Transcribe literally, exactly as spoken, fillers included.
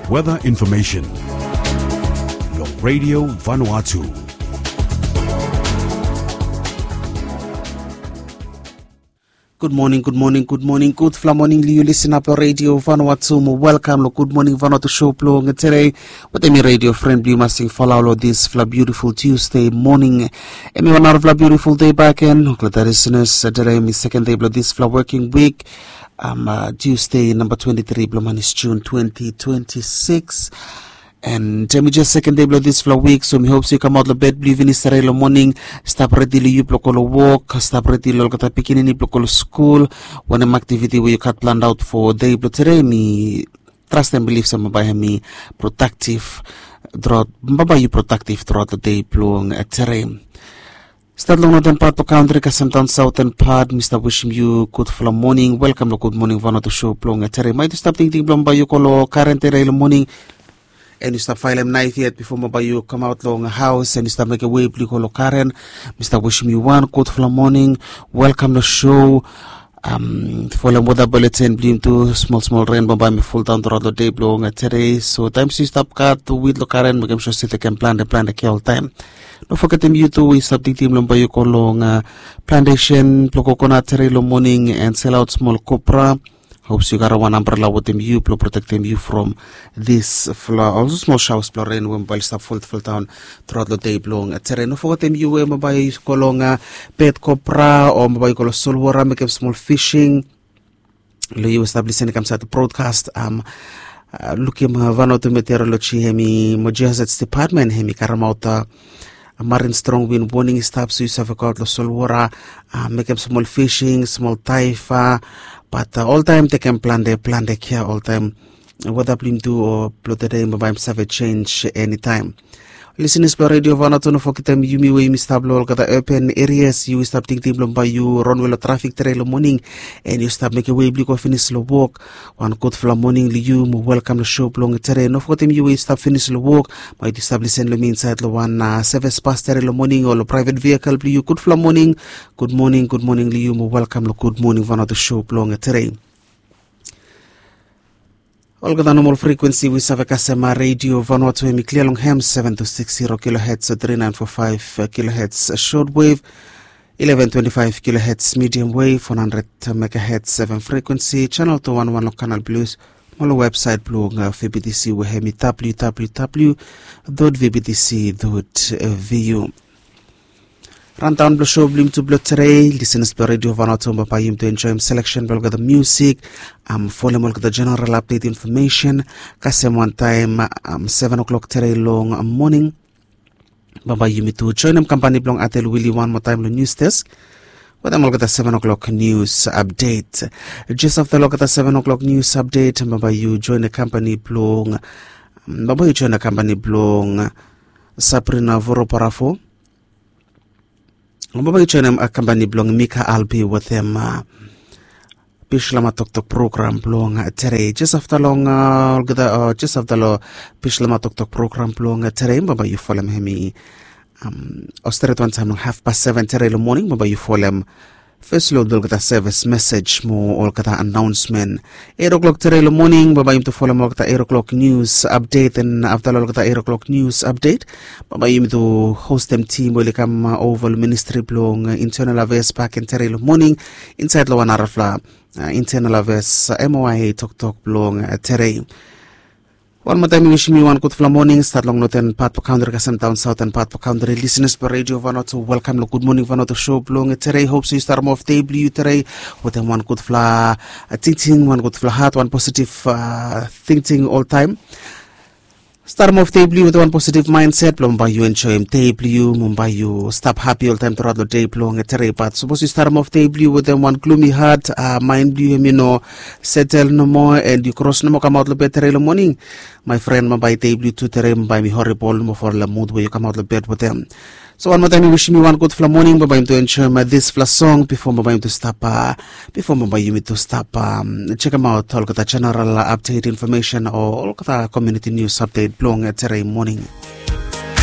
weather information. Your Radio Vanuatu. Good morning, good morning, good morning, good fla morning. You listen up Radio Vanuatu. Welcome to Good Morning Vanuatu show plong today. What am radio friend you must sing follow this fla beautiful Tuesday morning. Emi one of fla beautiful day back in. Glad listeners today mi second day of this fla working week. Um uh, Tuesday number twenty-three bloman is June twenty twenty-six. And um, just second day of this flow week, so me hope you come out of bed, believe in Israel morning, stop ready you plokolo walk, stop ready lo kata picking any plokolo school, one of activity where you cut planned out for day but today me trust and believe some by me productive throughout mbaba you productive throughout the day plong at terrain. Start long northern part of country, kasam down southern part, Mister wishing you good flow morning, welcome to Good Morning Vanuatu show plong at terrain. Might stop thinking blong by you call current rail morning. And you start file knife yet before mobile you come out long a house and you start make a way blue color Karen. Mister wishing you one good for the morning. Welcome to the show. Um for the weather bulletin bleem to small small rain by me full down throughout the day blowing at today. So time you stop cut to with Karen, make sure they can plan the plan the all time. Don't forget them you too we stop the team by you call long uh, plantation, blow coconut terrain morning and sell out small copra. Hopes you got one umbrella with them you to protect them you from this flood. Also small showers blow rain when while stuff full full down throughout the day blowing at terrain. No forget them you may buy kolonga pet copra or may call solwara make up small fishing. You establish any comes at the broadcast um uh, looking Vanuatu meteorology hemi Mojazets department hemi karamauta a marine strong wind warning stops so you have a lot of solwara uh, make up small fishing, small taifa. But uh, all time they can plan their plan their care all time. Whether blim do or plot the day by have a change anytime. Listeners by Radio Vanuatu no forget them you me way Mister Blow got the open areas you stop thinking blom by you run well traffic trail morning and you stop make a way blick or finish slow walk one good for morning you welcome the show long terrain no forget them you way stop finish slow walk might establish and me inside the one uh, service past trail morning or private vehicle you good for morning good morning good morning you welcome the Good Morning Vanuatu show long terrain. All the normal frequency we have a Kasema Radio Vanuatu emi clear long ham seven to six zero kilohertz three nine four five kilohertz shortwave eleven twenty-five kilohertz medium wave one hundred megahertz seven frequency channel two one one canal blues molo website blog V B T C we hemi w w w dot v b t c dot v u. Rundown the show blim to blood today. Listeners to Radio Vanuatu by him to enjoy him selection by the music. Um follow him the general update information. Kasem one time um seven o'clock today long um, morning. Baba you to join him company blong atel Willie one more time the news desk. But I'm at the seven o'clock news update. Just after look at the seven o'clock news update, Baba you join the company blong Baba you join the company blong Sabrina Voroparafo. Mababa ichonam a company blong Mika Albi with them uh, Pishlama Tok Tok program blong today. Just after long uh, uh just after lo Pishlama Tok Tok program blong today. Mababa you follow him um Australia one time half past seven today in the morning. Mababa you follow him first load will get a service message mo all get announcement eight o'clock today in the morning. Baba you to follow mo get eight o'clock news update and after all get eight o'clock news update. Baba you to host them team will come uh, over ministry blong uh, internal affairs back in today in the morning inside lo one arafla uh, internal affairs uh, M O I A Tok Tok blong uh, today. One more time, wishing you one good fla morning. Start long noten part for country kasam down south and part for country listeners by Radio Vanuatu. Welcome to Good Morning Vanuatu show blong today. Hope so you start off day blue today with them one good fla uh, thinking, one good fla heart, one positive uh, thinking all time. Start off day blue with one positive mindset. Mumbai you enjoy him day blue. Mumbai you stop happy all time throughout the day blong today. But suppose you start off day blue with them one gloomy heart, uh, mind blue, you know, settle no more and you cross no more come out the bed today in the morning. My friend, Mumbai day blue to today, Mumbai me horrible no for the mood where you come out the bed with them. So one more time, wish me one good fla morning. Mumbai to enjoy my this fla song before Mumbai to stop. Uh, before Mumbai you to stop. Um, check them out. All the general update information or all the community news update blong today morning.